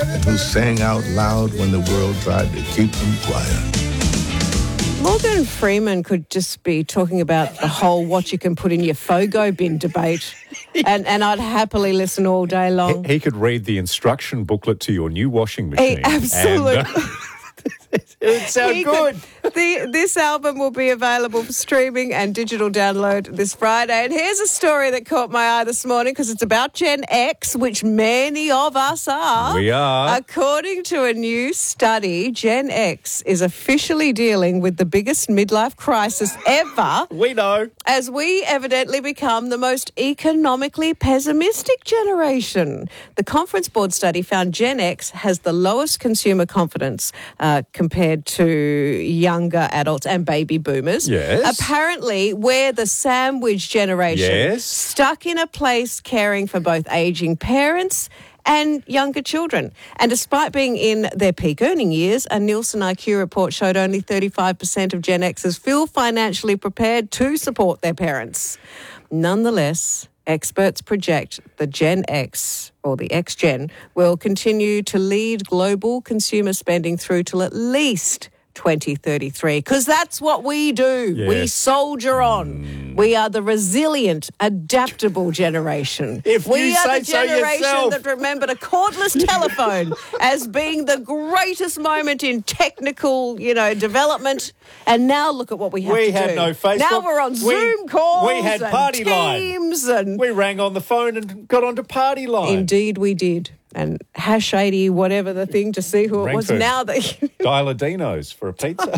and who sang out loud when the world tried to keep them quiet. Morgan Freeman could just be talking about the whole what you can put in your Fogo bin debate, and I'd happily listen all day long. He could read the instruction booklet to your new washing machine. Absolutely. It would sound good. This album will be available for streaming and digital download this Friday. And here's a story that caught my eye this morning because it's about Gen X, which many of us are. We are. According to a new study, Gen X is officially dealing with the biggest midlife crisis ever. We know. As we evidently become the most economically pessimistic generation. The Conference Board study found Gen X has the lowest consumer confidence compared to younger adults and baby boomers. Yes. Apparently, we're the sandwich generation. Yes. Stuck in a place caring for both ageing parents and younger children. And despite being in their peak earning years, a Nielsen IQ report showed only 35% of Gen Xers feel financially prepared to support their parents. Nonetheless, experts project the Gen X, or the X-Gen, will continue to lead global consumer spending through till at least 2033, because that's what we do. Yes. We soldier on. We are the resilient, adaptable generation. If you we are say the so generation yourself. that remembered a cordless telephone as being the greatest moment in technical, development. And now look at what we have to do. We had no Facebook. Now we're on Zoom calls. We had Party Line. Teams and We rang on the phone and got onto Party Line. Indeed, we did. And hash 80, whatever the thing, to see who it was. Rainford. Now that Dial-a-Dino's for a pizza.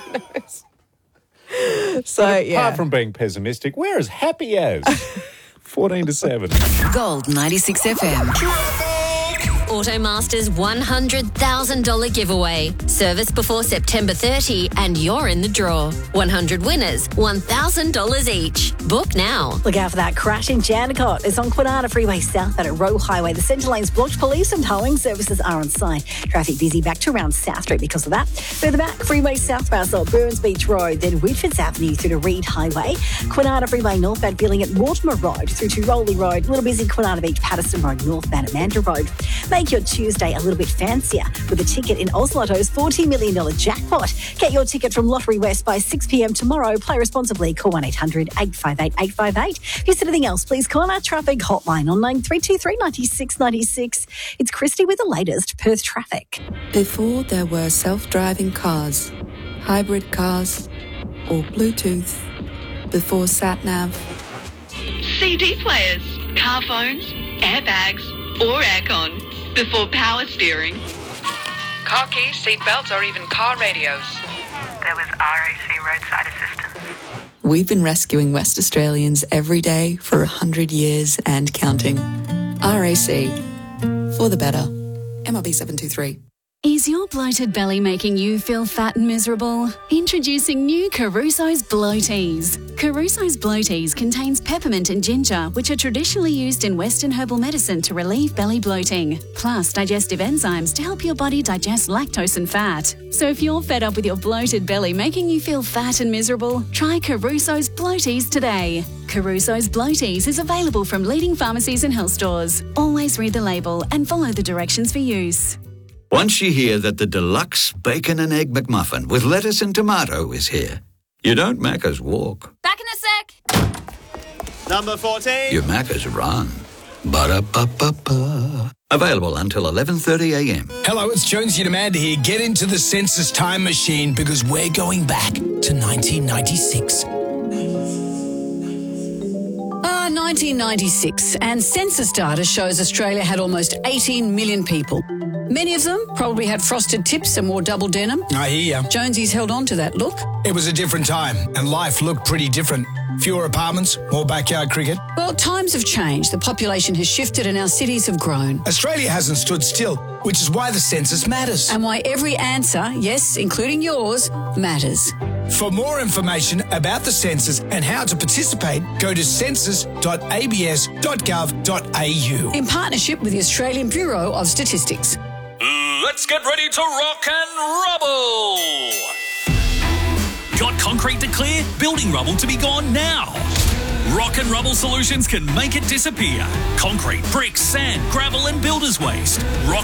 So, yeah. Apart from being pessimistic, we're as happy as 14 to 7. Gold 96 FM. Automaster's $100,000 giveaway. Service before September 30 and you're in the draw. 100 winners, $1,000 each. Book now. Look out for that crash in Jandakot. It's on Kwinana Freeway South at Roe Highway. The centre lane's blocked. Police and towing services are on site. Traffic busy back to around South Street because of that. Further back, Freeway southbound at Burns Beach Road, then Whitfords Avenue through to Reed Highway. Kwinana Freeway northbound Billing at Mortimer Road through to Rowley Road. A little busy Kwinana Beach Patterson Road northbound at Mandurah Road. Make your Tuesday a little bit fancier with a ticket in Oz Lotto's $40 million jackpot. Get your ticket from Lottery West by 6 p.m. tomorrow. Play responsibly. Call 1-800-858-858. If there's anything else, please call our traffic hotline on 9323 96 96. It's Christy with the latest Perth traffic. Before there were self-driving cars, hybrid cars, or Bluetooth, before sat-nav, CD players, car phones, airbags, or aircon. Before power steering. Car keys, seat belts, or even car radios. There was RAC roadside assistance. we've been rescuing West Australians every day for 100 years and counting. RAC. For the better. MRB 723. Is your bloated belly making you feel fat and miserable? Introducing new Caruso's Bloaties. Caruso's Bloaties contains peppermint and ginger, which are traditionally used in Western herbal medicine to relieve belly bloating, plus digestive enzymes to help your body digest lactose and fat. So if you're fed up with your bloated belly making you feel fat and miserable, try Caruso's Bloaties today. Caruso's Bloaties is available from leading pharmacies and health stores. Always read the label and follow the directions for use. Once you hear that the deluxe bacon and egg McMuffin with lettuce and tomato is here, you don't Macca's walk. Back in a sec. Number 14. You Macca's run. Ba-da-ba-ba-ba. Available until 11:30am. Hello, it's Jonesy and Amanda here. Get into the census time machine because we're going back to 1996. 1996, and census data shows Australia had almost 18 million people. Many of them probably had frosted tips and wore double denim. I hear ya. Jonesy's held on to that look. It was a different time, and life looked pretty different. Fewer apartments, more backyard cricket. Well, times have changed. The population has shifted and our cities have grown. Australia hasn't stood still, which is why the census matters. And why every answer, yes, including yours, matters. For more information about the census and how to participate, go to census.abs.gov.au. In partnership with the Australian Bureau of Statistics. Let's get ready to rock and rubble! Got concrete to clear? Building rubble to be gone now. Rock and Rubble Solutions can make it disappear. Concrete, bricks, sand, gravel and builder's waste. Rock